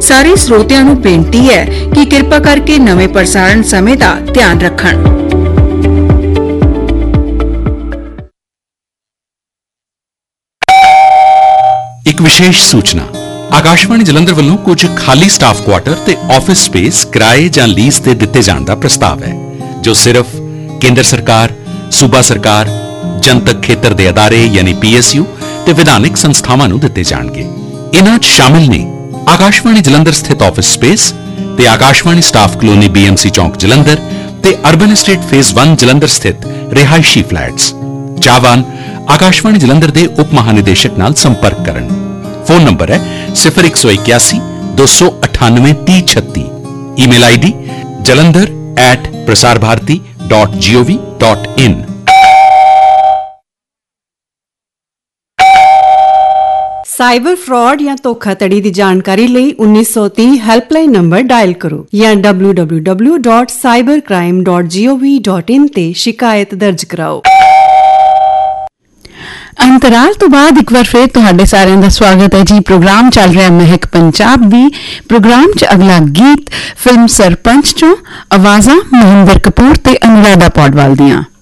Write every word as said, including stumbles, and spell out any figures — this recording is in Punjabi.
ਸਾਰੇ ਸਰੋਤਿਆਂ ਨੂੰ ਬੇਨਤੀ ਹੈ ਕਿ ਕਿਰਪਾ ਕਰਕੇ ਨਵੇਂ ਪ੍ਰਸਾਰਣ ਸਮੇਂ ਦਾ ਧਿਆਨ ਰੱਖਣ। ਇੱਕ ਵਿਸ਼ੇਸ਼ ਸੂਚਨਾ, ਆਕਾਸ਼ਵਾਣੀ ਜਲੰਧਰ ਵੱਲੋਂ ਕੁਝ ਖਾਲੀ ਸਟਾਫ ਕੁਆਟਰ ਤੇ ਆਫਿਸ ਸਪੇਸ ਕਿਰਾਏ ਜਾਂ ਲੀਜ਼ ਤੇ ਦਿੱਤੇ ਜਾਣ ਦਾ ਪ੍ਰਸਤਾਵ ਹੈ, ਜੋ ਸਿਰਫ ਕੇਂਦਰ ਸਰਕਾਰ, ਸੂਬਾ ਸਰਕਾਰ, ਜਨਤਕ ਖੇਤਰ ਦੇ ਅਦਾਰੇ ਯਾਨੀ ਪੀ ਐਸ ਯੂ ਤੇ ਵਿਧਾਨਿਕ ਸੰਸਥਾਵਾਂ ਨੂੰ ਦਿੱਤੇ ਜਾਣਗੇ। ਇਨ੍ਹਾਂ 'ਚ ਸ਼ਾਮਿਲ ਨੇ ਆਕਾਸ਼ਵਾਣੀ ਜਲੰਧਰ ਸਥਿਤ ਆਫਿਸ ਸਪੇਸ ਤੇ Akashvani staff colony B M C ਚੌਂਕ ਜਲੰਧਰ ਤੇ ਅਰਬਨ ਐਸਟੇਟ ਫੇਜ਼ ਇੱਕ ਜਲੰਧਰ ਸਥਿਤ ਰਿਹਾਇਸ਼ੀ ਫਲੈਟਸ। ਚਾਹਵਾਨ ਆਕਾਸ਼ਵਾਣੀ ਜਲੰਧਰ ਦੇ ਉਪ ਮਹਾਨਿਦੇਸ਼ਕ ਨਾਲ ਸੰਪਰਕ ਕਰਨ। ਫੋਨ ਨੰਬਰ ਹੈ ਸਿਫਰ ਇੱਕ ਸੌ ਇਕਿਆਸੀ ਦੋ ਸੌ ਅਠਾਨਵੇਂ ਤੀਹ ਛੱਤੀ। Email I D jalandhar at prasar bharati dot gov dot in। Cyber fraud ਜਾਂ ਧੋਖਾਧੜੀ ਦੀ ਜਾਣਕਾਰੀ ਲਈ ਉੱਨੀ ਸੌ ਤੀਹ ਹੈਲਪਲਾਈਨ ਨੰਬਰ ਡਾਇਲ ਕਰੋ ਜਾਂ W W W dot cyber crime dot ਗੋਵ dot in ਤੇ ਸ਼ਿਕਾਇਤ ਦਰਜ ਕਰਾਓ। ਅੰਤਰਾਲ ਤੋਂ ਬਾਅਦ ਇੱਕ ਵਾਰ ਫਿਰ ਤੁਹਾਡੇ ਸਾਰਿਆਂ ਦਾ ਸਵਾਗਤ ਹੈ ਜੀ। ਪ੍ਰੋਗਰਾਮ ਚੱਲ ਰਿਹਾ ਮਹਿਕ ਪੰਜਾਬ ਦੀ। ਪ੍ਰੋਗਰਾਮ 'ਚ ਅਗਲਾ ਗੀਤ ਫਿਲਮ ਸਰਪੰਚ 'ਚੋਂ ਆਵਾਜ਼ਾਂ ਮਹਿੰਦਰ ਕਪੂਰ ਤੇ ਅਨੁਰਾਧਾ ਪੌਡਵਾਲ ਦੀਆਂ।